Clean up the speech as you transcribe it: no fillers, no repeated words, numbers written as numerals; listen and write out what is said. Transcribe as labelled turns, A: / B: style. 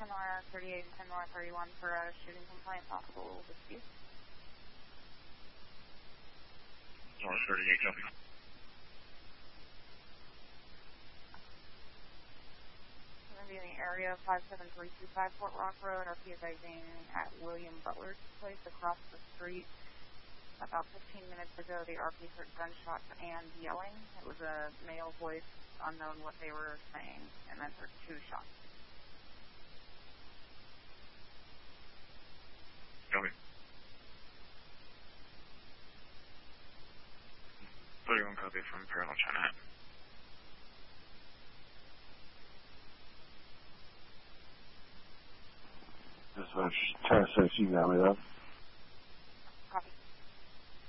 A: 10 North 38 and 10 North 31 for a shooting complaint, possible dispute.
B: North 38, copy.
A: We're going to be in the area of 57325 Fort Rock Road. Our PSI being at William Butler's place across the street. About 15 minutes ago, the RP heard gunshots and yelling. It was a male voice, unknown what they were saying, and then heard 2 shots.
B: Copy. 31 copy from Parallel China.
C: Dispatch, 10-6, you got me though.